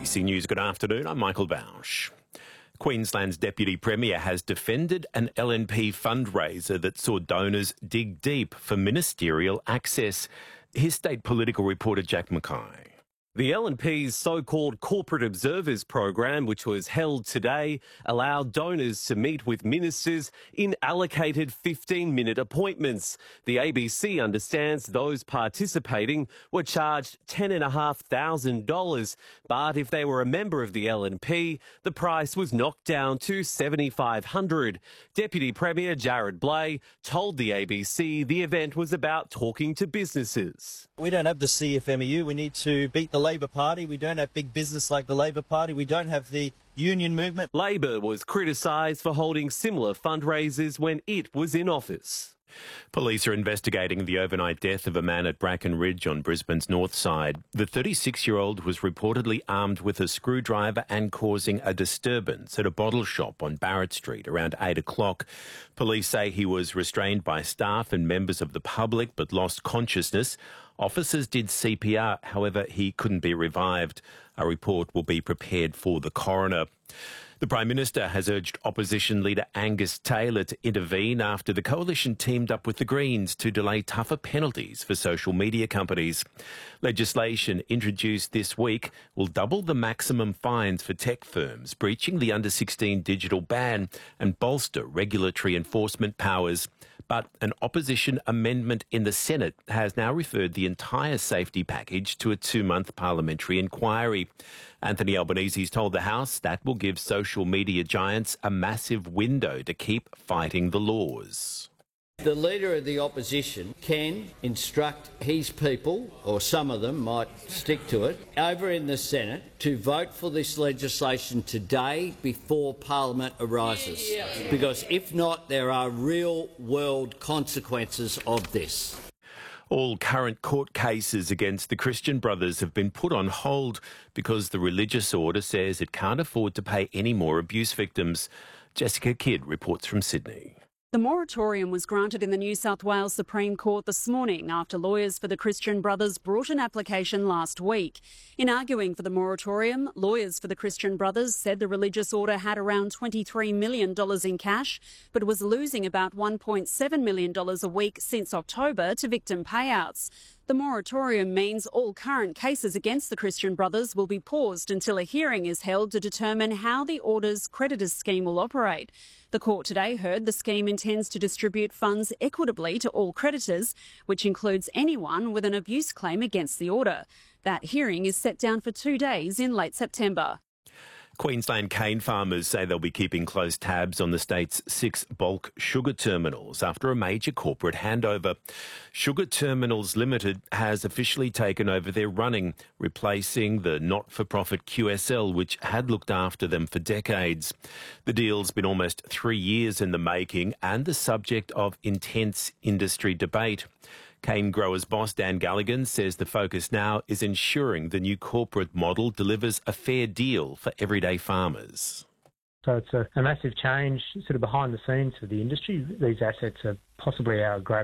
ABC News, good afternoon. I'm Michael Bausch. Queensland's Deputy Premier has defended an LNP fundraiser that saw donors dig deep for ministerial access. Here's state political reporter Jack Mackay. The LNP's so-called Corporate Observers program, which was held today, allowed donors to meet with ministers in allocated 15-minute appointments. The ABC understands those participating were charged $10,500, but if they were a member of the LNP, the price was knocked down to $7,500. Deputy Premier Jarrod Bleij told the ABC the event was about talking to businesses. We don't have the CFMEU. We need to beat the Labor Party. We don't have big business like the Labor Party. We don't have the union movement. Labor was criticised for holding similar fundraisers when it was in office. Police are investigating the overnight death of a man at Bracken Ridge on Brisbane's north side. The 36-year-old was reportedly armed with a screwdriver and causing a disturbance at a bottle shop on Barrett Street around 8 o'clock. Police say he was restrained by staff and members of the public but lost consciousness. Officers did CPR, however, he couldn't be revived. A report will be prepared for the coroner. The Prime Minister has urged opposition leader Angus Taylor to intervene after the coalition teamed up with the Greens to delay tougher penalties for social media companies. Legislation introduced this week will double the maximum fines for tech firms breaching the under-16 digital ban and bolster regulatory enforcement powers. But an opposition amendment in the Senate has now referred the entire safety package to a 2-month parliamentary inquiry. Anthony Albanese's told the House that will give social media giants a massive window to keep fighting the laws. The Leader of the Opposition can instruct his people, or some of them might stick to it, over in the Senate to vote for this legislation today before Parliament arises. Because if not, there are real-world consequences of this. All current court cases against the Christian Brothers have been put on hold because the religious order says it can't afford to pay any more abuse victims. Jessica Kidd reports from Sydney. The moratorium was granted in the New South Wales Supreme Court this morning after lawyers for the Christian Brothers brought an application last week. In arguing for the moratorium, lawyers for the Christian Brothers said the religious order had around $23 million in cash, but was losing about $1.7 million a week since October to victim payouts. The moratorium means all current cases against the Christian Brothers will be paused until a hearing is held to determine how the order's creditors scheme will operate. The court today heard the scheme intends to distribute funds equitably to all creditors, which includes anyone with an abuse claim against the order. That hearing is set down for 2 days in late September. Queensland cane farmers say they'll be keeping close tabs on the state's 6 bulk sugar terminals after a major corporate handover. Sugar Terminals Limited has officially taken over their running, replacing the not-for-profit QSL, which had looked after them for decades. The deal's been almost 3 years in the making and the subject of intense industry debate. Cane growers boss Dan Galligan says the focus now is ensuring the new corporate model delivers a fair deal for everyday farmers. So it's a massive change sort of behind the scenes for the industry. These assets are possibly our greatest